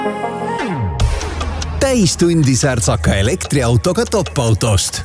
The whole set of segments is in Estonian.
Täistundi särtsaka elektriautoga top-autost.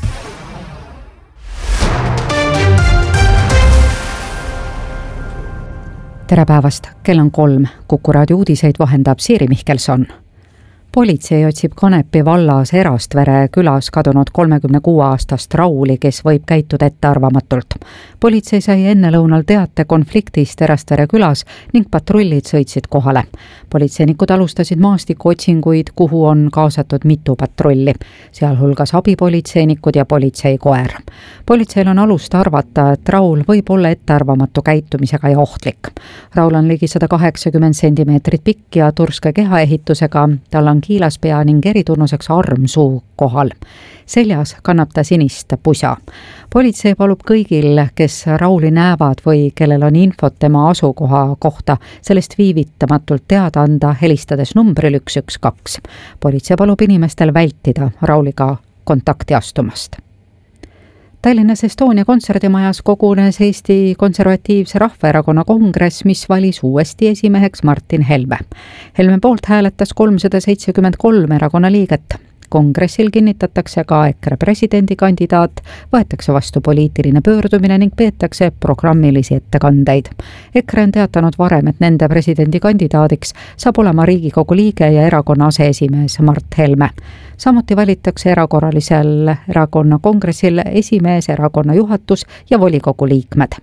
Tere päevast, kell on 3. Kuku raadio uudiseid vahendab Siiri Mihkelson. Politsei otsib Kanepi vallas Erastvere külas kadunud 36-aastast Rauli, kes võib käituda ettearvamatult. Politsei sai ennelõunal teate konfliktist Erastvere külas ning patrullid sõitsid kohale. Politseinikud alustasid maastikuotsinguid, kuhu on kaasatud mitu patrulli, sealhulgas abipolitseinikud ja politseikoer. Politseil on alust arvata, et Raul võib olla ettearvamatu käitumisega ja ohtlik. Raul on ligi 180 cm pikk ja turske kehaehitusega, tal on kiilaspea ning eritunnuseks arm suu kohal. Seljas kannab ta sinist pusa. Politsei palub kõigil, kes Rauli näevad või kellel on infot tema asukoha kohta, sellest viivitamatult teada anda, helistades numbril 112. Politsei palub inimestel vältida Rauliga kontakti astumast. Tallinnas Estonia kontserdimajas kogunes Eesti Konservatiivse Rahvaerakonna kongress, mis valis uuesti esimeheks Martin Helme. Helme poolt hääletas 373 erakonna liiget. Kongressil kinnitatakse ka EKRE presidendikandidaat, võetakse vastu poliitiline pöördumine ning peetakse programmilisi ettekandeid. EKRE on teatanud varem, et nende presidendikandidaadiks saab olema Riigikogu liige ja erakonna aseesimees Mart Helme. Samuti valitakse erakorralisel erakonna kongressil esimees, erakonna juhatus ja volikogu liikmed.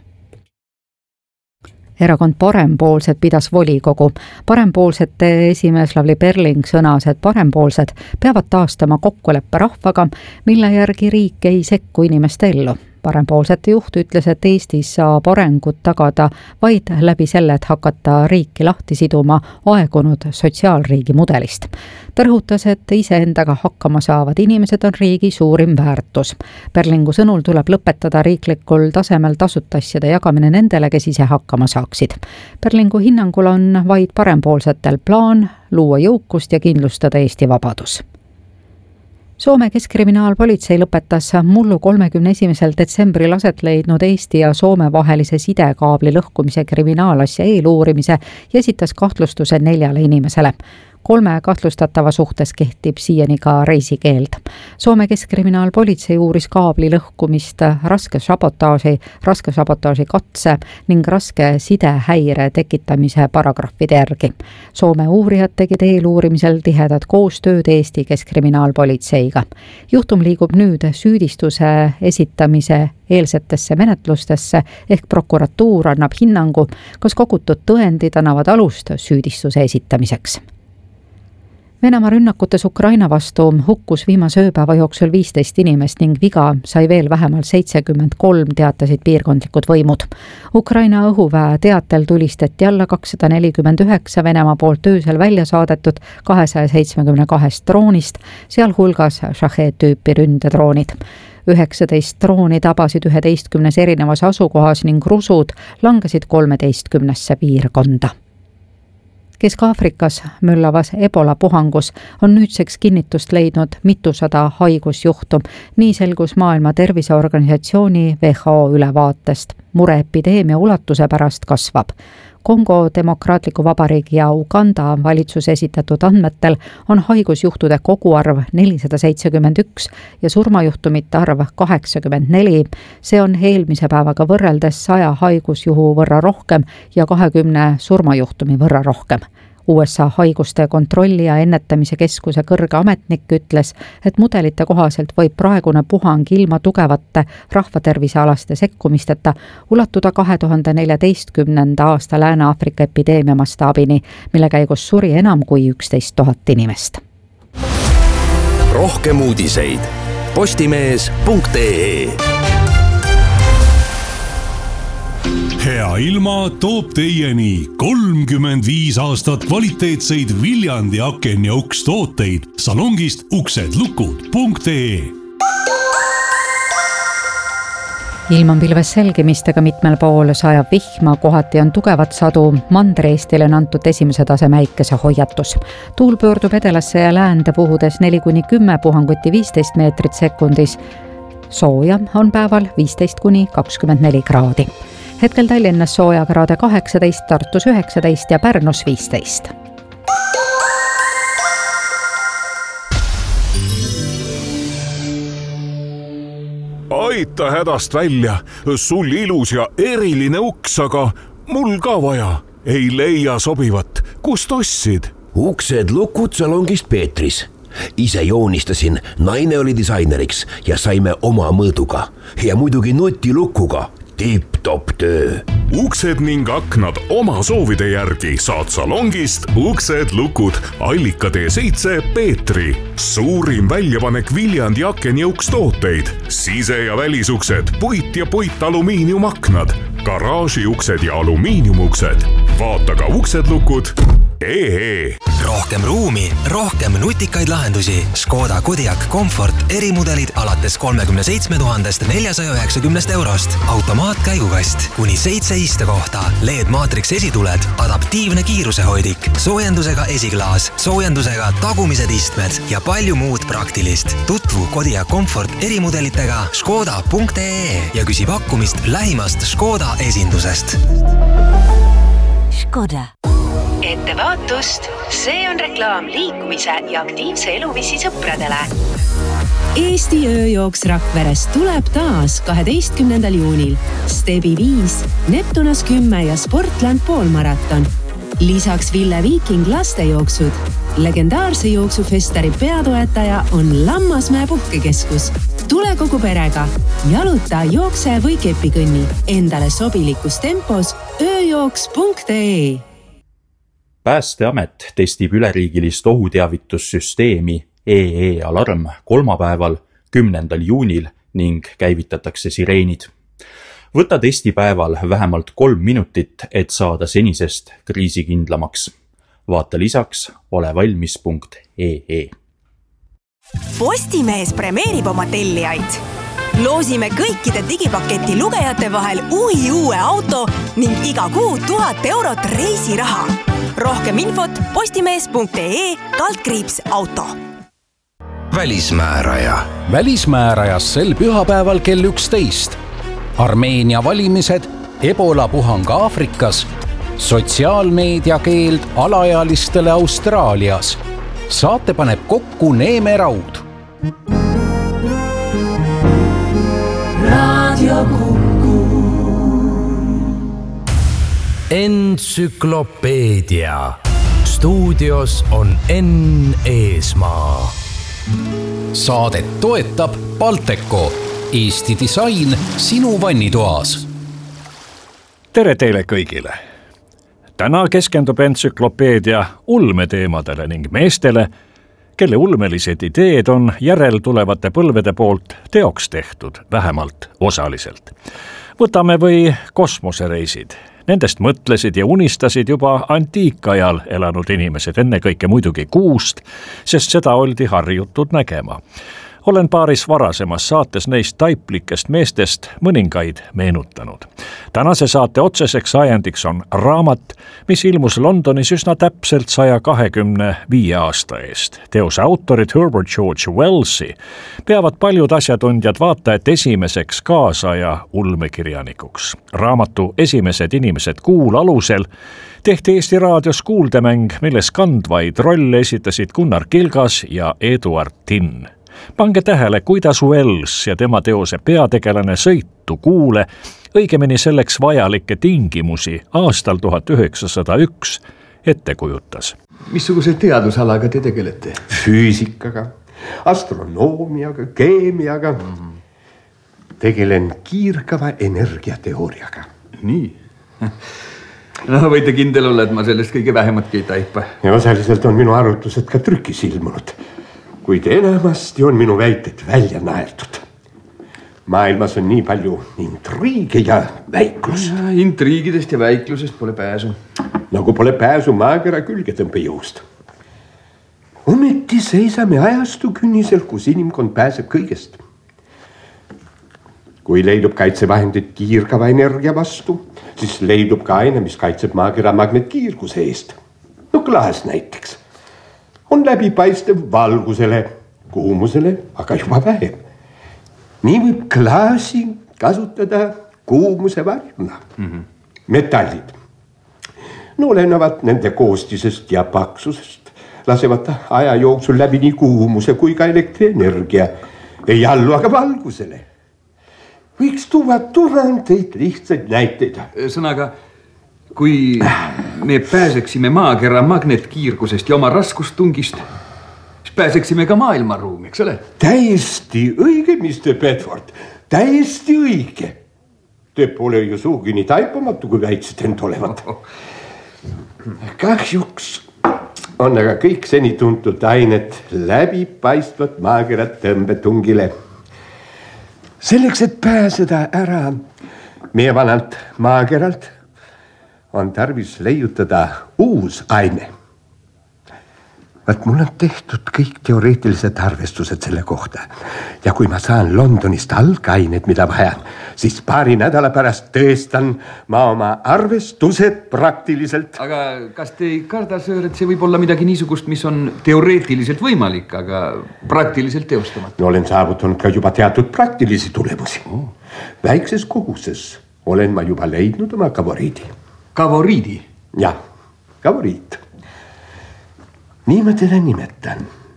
Erakond Parempoolsed pidas volikogu. Parempoolsete esimees Lavly Perling sõnas, et parempoolsed peavad taastama kokkuleppe rahvaga, mille järgi riik ei sekku inimeste ellu. Parempoolsete juht ütles, et Eestis saab arengut tagada vaid läbi selle, et hakata riiki lahti siduma aegunud sotsiaalriigi mudelist. Ta rõhutas, et iseendaga hakkama saavad inimesed on riigi suurim väärtus. Perlingu sõnul tuleb lõpetada riiklikul tasemel tasuta asjade jagamine nendele, kes ise hakkama saaksid. Perlingu hinnangul on vaid parempoolsetel plaan luua jõukust ja kindlustada Eesti vabadus. Soome keskkriminaalpolitsei lõpetas mullu 31. detsembril aset leidnud Eesti ja Soome vahelise sidekaabli lõhkumise kriminaalasja eeluurimise ja esitas kahtlustuse 4 inimesele. 3 kahtlustatava suhtes kehtib siiani ka reisikeeld. Soome keskkriminaalpolitsei uuris kaabli lõhkumist, raske sabotaaži katse ning raske sidehäire tekitamise paragrahvide järgi. Soome uurijad tegid eeluurimisel tihedat koostööd Eesti keskkriminaalpolitseiga. Juhtum liigub nüüd süüdistuse esitamise eelsetesse menetlustesse ehk prokuratuur annab hinnangu, kas kogutud tõendid annavad alust süüdistuse esitamiseks. Venemaa rünnakutes Ukraina vastu hukkus viimase ööpäeva jooksul 15 inimest ning viga sai veel vähemalt 73, teatasid piirkondlikud võimud. Ukraina õhuväe teatel tulistati alla 249 Venemaa poolt öösel välja saadetud 272 droonist, sealhulgas Shahed-tüüpi ründedroonid. 19 drooni tabasid 11 erinevas asukohas ning rusud langesid 13 piirkonda. Kesk-Aafrikas möllavas Ebola puhangus on nüüdseks kinnitust leidnud mitusada haigusjuhtu, nii selgus Maailma Terviseorganisatsiooni WHO ülevaatest. Mure epideemia ulatuse pärast kasvab. Kongo Demokraatliku Vabariigi ja Uganda valitsuse esitatud andmetel on haigusjuhtude koguarv 471 ja surmajuhtumite arv 84. See on eelmise päevaga võrreldes 100 haigusjuhu võrra rohkem ja 20 surmajuhtumi võrra rohkem. USA haiguste kontrolli ja ennetamise keskuse kõrge ametnik ütles, et mudelite kohaselt võib praegune puhang ilma tugevate rahvatervisealaste sekkumisteta ulatuda 2014. aasta Lääne-Aafrika epideemia mastaabini, mille käigus suri enam kui 11 000 inimest. Rohkem uudiseid postimees.ee. Hea ilma toob teieni 35 aastat kvaliteetseid Viljandi aken ja uks tooteid salongist uksedlukud.ee. Ilm on pilves selgimistega mitmel pool, sajab vihma, kohati on tugevat sadu, Mandri-Eestile on antud esimese taseme äikesehoiatus. Tuul pöördub edelasse ja läände puhudes 4-10 puhanguti 15 meetrit sekundis. Sooja on päeval 15-24 kraadi. Hetkel Tallinnas soojakraade 18, Tartus 19 ja Pärnus 15. aita hädast välja. Sul ilus ja eriline uks, aga mul ka vaja. Ei leia sobivat. Kust ostsid? Uksed lukud salongist Peetris. Ise joonistasin, naine oli disaineriks ja saime oma mõõduga. Ja muidugi nutilukuga. Tipp-top töö. Uksed ning aknad oma soovide järgi saad salongist Uksed lukud Allikatee 7 Peetri. Suurim väljapanek Viljandi aken- ja ukstooteid. Sise- ja välisuksed, puit- ja puitalumiiniumaknad, garaažiuksed ja alumiiniumuksed. Vaata ka uksedlukud.ee. Rohkem ruumi, rohkem nutikaid lahendusi. Škoda Kodiaq Comfort erimudelid alates 37 490 eurost. Automaatkäigukast, kuni 7 istekohta, LED-maatriks esituled, adaptiivne kiirusehoidik, soojendusega esiklaas, soojendusega tagumised istmed ja palju muud praktilist. Tutvu Kodiaq Comfort erimudelitega škoda.ee ja küsi pakkumist lähimast Škoda esindusest. Škoda. Ettevaatust, see on reklaam liikumise ja aktiivse eluviisi sõpradele. Eesti ööjooks Rakveres tuleb taas 12. juunil. Stebi 5, Neptunas 10 ja Sportland poolmaraton. Lisaks Ville Viiking lastejooksud. Legendaarse jooksufestari peatoetaja on Lammasmäe puhkekeskus. Tule kogu perega. Jaluta, jookse või kepikõnni. Endale sobilikus tempos ööjooks.ee. Päästeamet testib üleriigilist ohuteavitussüsteemi EE-alarm kolmapäeval 10. juunil ning käivitatakse sireenid. Võta testipäeval vähemalt 3 minutit, et saada senisest kriisikindlamaks. Vaata lisaks olevalmis.ee. Postimees premeerib oma tellijaid. Loosime kõikide digipaketi lugejate vahel uue auto ning iga kuu 1000 eurot reisiraha. Rohkem infot postimees.ee/auto. Välismääraja. Välismäärajas sel pühapäeval kell 11. Armeenia valimised, Ebola puhang Aafrikas, sotsiaalmeediakeeld alaealistele Austraalias. Saate paneb kokku Neeme Raud. Radio Kuku. Entsüklopeedia. Stuudios on Enn Eesmaa. Saadet toetab Balteco. Eesti disain sinu vannitoas. Tere teile kõigile. Täna keskendub entsüklopeedia ulmeteemadele ning meestele, kelle ulmelised ideed on järeltulevate põlvede poolt teoks tehtud, vähemalt osaliselt. Võtame või kosmosereisid. Nendest mõtlesid ja unistasid juba antiikajal elanud inimesed, ennekõike muidugi kuust, sest seda oldi harjutud nägema. Olen paaris varasemas saates neist taiplikest meestest mõningaid meenutanud. Tänase saate otseseks ajendiks on raamat, mis ilmus Londonis üsna täpselt 125 aasta eest. Teose autorid Herbert George Wellsi peavad paljud asjatundjad vaata, et esimeseks kaasaja ulmekirjanikuks. Raamatu Esimesed inimesed kuul alusel tehti Eesti raadios kuuldemäng, milles kandvaid rolle esitasid Gunnar Kilgas ja Eduard Tinn. Pange tähele, kuidas Wells ja tema teose peategelane sõitu kuule, õigemini selleks vajalikke tingimusi aastal 1901 ette kujutas. Missuguse teadusalaga te tegelete? Füüsikaga, astronoomiaga, keemiaga. Tegelen kiirgava energiateooriaga. Nii. No võite kindel olla, et ma sellest kõige vähematki ei taipa. Ja osaliselt on minu arvutused ka trükis ilmunud. Kuid enamasti on minu väited välja naerdud. Maailmas on nii palju intriige ja väiklust. Intriigidest ja väiklusest pole pääsu. Nagu pole pääsu maakera külgetõmbejõust. Ometi seisame ajastu künnisel, kus inimkond pääseb kõigest. Kui leidub kaitsevahendid kiirgava energia vastu, siis leidub ka aine, mis kaitseb maakera magnetkiirguse eest. No klaas näiteks. On läbipaistev valgusele, kuumusele, aga juba vähem. Nii võib klaasi kasutada kuumuse varjuna. Metallid. No olenevad nende koostisest ja paksusest. Lasevad aja jooksul läbi nii kuumuse kui ka elektrienergia. Ei allu aga valgusele. Võiks tuua tuhandeid lihtsaid näiteid. Sõnaga, kui me pääseksime maakera magnetkiirgusest ja oma raskustungist, siis pääseksime ka maailmaruumi, eks ole? Täiesti õige, Mr. Bedford. Täiesti õige. Te pole ju suugi nii taipamatu, kui väitsite end olevat. Kahjuks on aga kõik seni tuntud ained läbipaistvad maakerat tõmbetungile. Selleks, et pääseda ära meie vanalt maakeralt, on tarvis leiutada uus aine. Vaat mul on tehtud kõik teoreetilised arvestused selle kohta. Ja kui ma saan Londonist algainet, mida vajan, siis paari nädala pärast tõestan ma oma arvestused praktiliselt. Aga kas te ei karda, söör, et see võib olla midagi niisugust, mis on teoreetiliselt võimalik, aga praktiliselt teostamata? No, olen saavutanud ka juba teatud praktilisi tulemusi. Väikses koguses olen ma juba leidnud oma kavoriidi. Kavoriidi? Jah, kavoriid. Nii ma teda nimetan.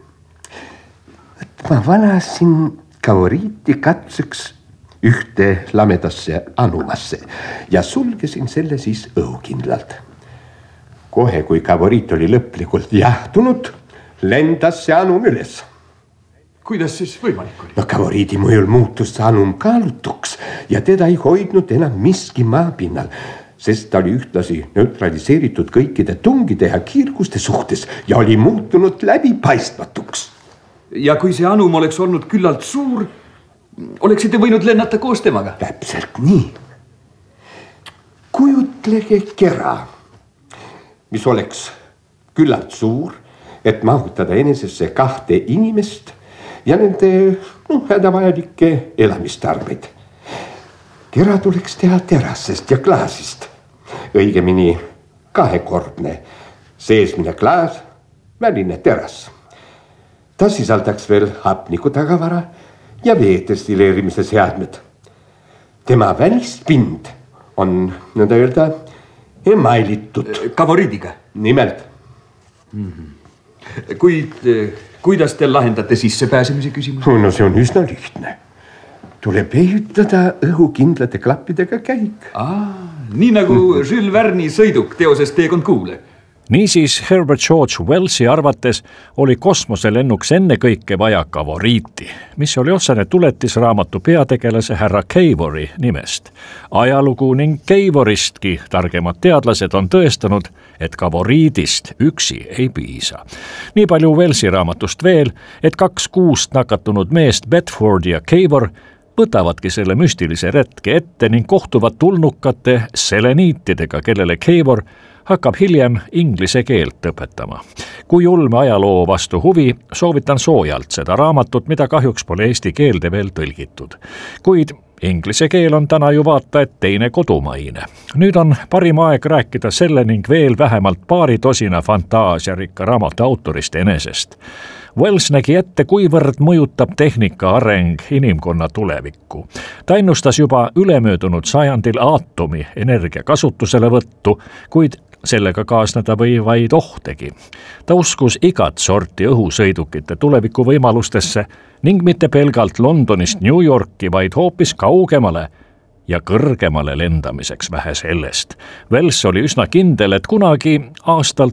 Et ma vanasin kavoriiti katseks ühte lamedasse anumasse ja sulgesin selle siis õhukindlalt. Kohe, kui kavoriit oli lõplikult jahtunud, lendas see anum üles. Kuidas siis võimalik oli? No, kavoriidi mõjul muutus see anum kaalutuks ja teda ei hoidnud enam miski maapinnal, sest ta oli ühtlasi neutraliseeritud kõikide tungide ja kiirguste suhtes ja oli muutunud läbipaistmatuks. Ja kui see anum oleks olnud küllalt suur, oleksite võinud lennata koos temaga? Täpselt nii. Kujutlege kera, mis oleks küllalt suur, et mahutada enesesse 2 inimest ja nende hädavajalikke elamistarbeid. Kera tuleks teha terasest ja klaasist, õigemini 2-kordne, seesmine klaas, väline teras. Ta sisaldaks veel hapniku tagavara ja vee destilleerimise seadmed. Tema välispind on nõnda öelda emailitud. Kavoriidiga? Nimelt. Kuid kuidas te lahendate sissepääsemise küsimus? No, see on üsna lihtne. Tuleb ehitada õhukindlate klappidega käik. Nii nagu Jules Verne'i sõiduk teoses Teekond kuule. Niisiis Herbert George Wellsi arvates oli kosmoselennuks ennekõike vaja kavoriiti, mis oli otsene tuletisraamatu peategelase härra Cavori nimest. Ajalugu ning Cavoristki targemad teadlased on tõestanud, et kavoriidist üksi ei piisa. Nii palju Wellsi raamatust veel, et 2 kuust nakatunud meest Bedford ja Cavor võtavadki selle müstilise retke ette ning kohtuvad tulnukate seleniitidega, kellele Cavor hakkab hiljem inglise keelt õpetama. Kui ulme ajaloo vastu huvi, soovitan soojalt seda raamatut, mida kahjuks pole eesti keelde veel tõlgitud. Kuid inglise keel on täna ju vaata et teine kodumaine. Nüüd on parim aeg rääkida selle ning veel vähemalt 2 fantaasiarikka raamatu autorist enesest. Wells nägi ette, kuivõrd mõjutab tehnika areng inimkonna tulevikku. Ta ennustas juba ülemöödunud sajandil aatomi energia kasutuselevõttu, kuid sellega kaasneda võivaid ohtegi. Ta uskus igat sorti õhusõidukite tulevikuvõimalustesse ning mitte pelgalt Londonist New Yorki, vaid hoopis kaugemale ja kõrgemale lendamiseks, vähe sellest. Wells oli üsna kindel, et kunagi aastal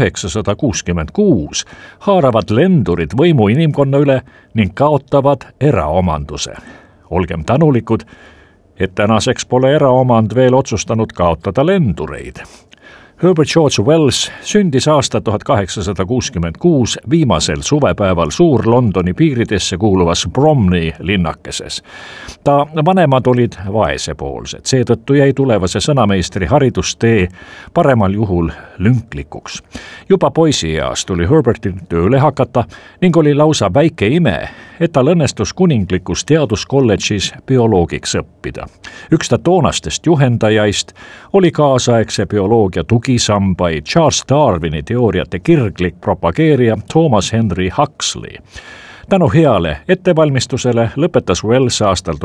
1966 haaravad lendurid võimu inimkonna üle ning kaotavad eraomanduse. Olgem tänulikud, et tänaseks pole eraomand veel otsustanud kaotada lendureid. Herbert George Wells sündis aasta 1866 viimasel suvepäeval Suur-Londoni piiridesse kuuluvas Bromley linnakeses. Ta vanemad olid vaesepoolsed, seetõttu jäi tulevase sõnameistri haridustee paremal juhul lünklikuks. Juba poisieas tuli Herbertil tööle hakata ning oli lausa väike ime, et tal õnnestus kuninglikus teaduskolledžis bioloogiks õppida. Üks ta toonastest juhendajaist oli kaasaegse bioloogia tugisambaid Charles Darwini teooriate kirglik propageerija Thomas Henry Huxley. Tänu heale ettevalmistusele lõpetas Wells aastal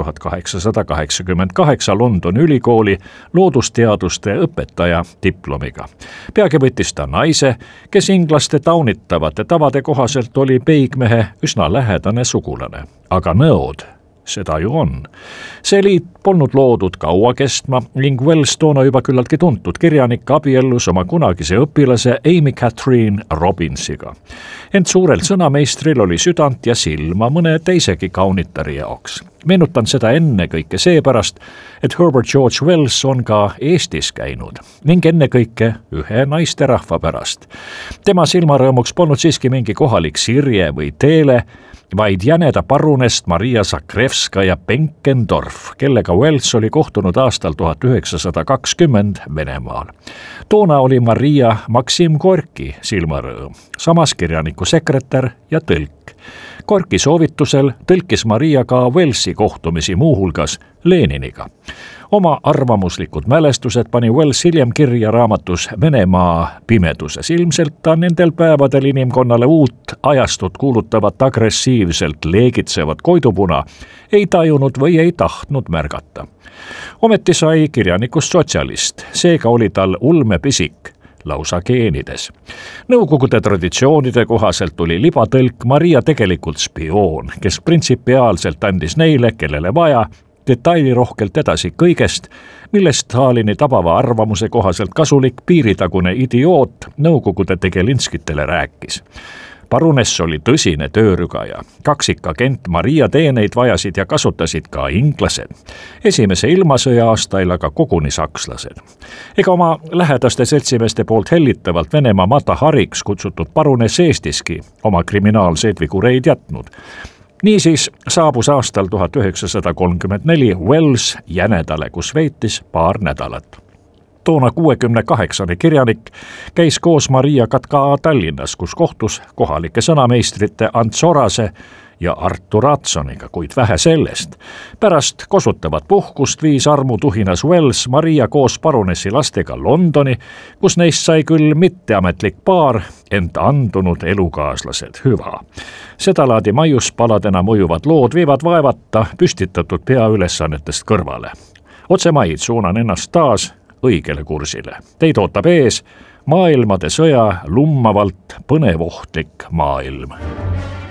1888 Londoni ülikooli loodusteaduste õpetaja diplomiga. Peagi võttis ta naise, kes inglaste taunitavate tavade kohaselt oli peigmehe üsna lähedane sugulane, aga nõod seda ju on. See liit polnud loodud kaua kestma ning Wells, toona juba küllaltki tuntud kirjanik, abiellus oma kunagise õpilase Amy Catherine Robbinsiga. Ent suurel sõnameistril oli südant ja silma mõne teisegi kaunitari jaoks. Meenutan seda ennekõike seepärast, et Herbert George Wells on ka Eestis käinud ning ennekõike ühe naisterahva pärast. Tema silmarõõmuks polnud siiski mingi kohalik Sirje või Teele, vaid jäneda parunest Maria Zakrevskaja Benkendorf, kellega Wells oli kohtunud aastal 1920 Venemaal. Toona oli Maria Maksim Gorki silmarõõm, samas kirjaniku sekretär ja tõlk. Gorki soovitusel tõlkis Maria ka Wellsi kohtumisi muuhulgas Leniniga. Oma arvamuslikud mälestused pani Wells hiljem kirja raamatus Venemaa pimeduses. Ilmselt ta nendel päevadel inimkonnale uut ajastut kuulutavat agressiivselt leegitsevat koidupuna ei tajunud või ei tahtnud märgata. Ometi sai kirjanikust sotsialist, seega oli tal ulmepisik lausa geenides. Nõukogude traditsioonide kohaselt oli libatõlk Maria tegelikult spioon, kes printsipiaalselt andis neile, kellele vaja, detailirohkelt edasi kõigest, millest Stalini tabava arvamuse kohaselt kasulik piiritagune idioot Nõukogude tegelinskitele rääkis. Paruness oli tõsine töörügaja. Kaksikagent Maria teeneid vajasid ja kasutasid ka inglased. Esimese ilmasõja aastail aga koguni sakslased. Ega oma lähedaste seltsimeeste poolt hellitavalt Venemaa Matahariks kutsutud paruness Eestiski oma kriminaalseid vigureid jätnud. Niisiis saabus aastal 1934 Wells jänedale, kus veetis paar nädalat. Toona 68 kirjanik käis koos Mariaga ka Tallinnas, kus kohtus kohalike sõnameistrite Ants Orase ja Artur Adsoniga, kuid vähe sellest. Pärast kosutavat puhkust viis armutuhinas Wells Maria koos parunessi lastega Londoni, kus neist sai küll mitteametlik paar, ent andunud elukaaslased hüva. Sedalaadi maiuspaladena mõjuvad lood viivad vaevata püstitatud peaülesannetest kõrvale. Otsemaid suunan ennast taas õigele kursile. Teid ootab ees maailmade sõja lummavalt põnevohtlik maailm.